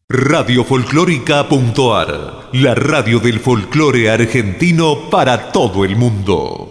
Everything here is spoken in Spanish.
Radiofolclórica.ar, la radio del folclore argentino para todo el mundo.